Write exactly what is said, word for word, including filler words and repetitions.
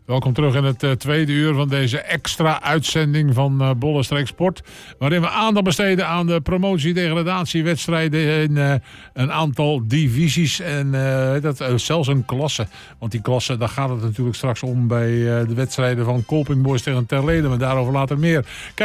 Welkom terug in het uh, tweede uur van deze extra uitzending van uh, Bollenstreek Sport. Waarin we aandacht besteden aan de promotie-degradatiewedstrijden in uh, een aantal divisies. En uh, dat, uh, zelfs een klasse. Want die klasse, daar gaat het natuurlijk straks om bij uh, de wedstrijden van Kolping Boys tegen Terleden. Maar daarover later meer. Kijk